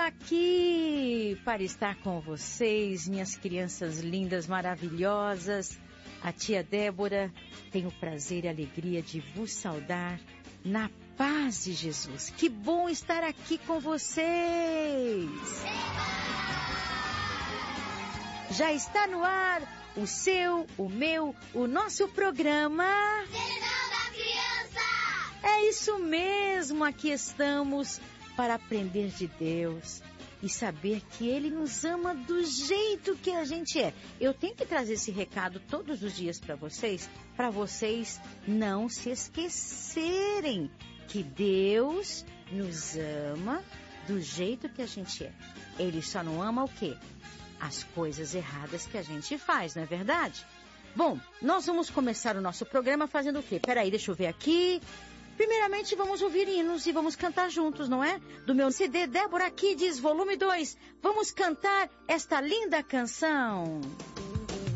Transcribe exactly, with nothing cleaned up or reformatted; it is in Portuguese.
aqui para estar com vocês, minhas crianças lindas, maravilhosas. A tia Débora tem o prazer e a alegria de vos saudar na paz de Jesus. Que bom estar aqui com vocês! Já está no ar o seu, o meu, o nosso programa... Serenão da Criança! É isso mesmo, aqui estamos para aprender de Deus e saber que Ele nos ama do jeito que a gente é. Eu tenho que trazer esse recado todos os dias para vocês, para vocês não se esquecerem que Deus nos ama do jeito que a gente é. Ele só não ama o quê? As coisas erradas que a gente faz, não é verdade? Bom, nós vamos começar o nosso programa fazendo o quê? Peraí, deixa eu ver aqui. Primeiramente vamos ouvir hinos e vamos cantar juntos, não é? Do meu C D Débora Kids, volume dois. Vamos cantar esta linda canção.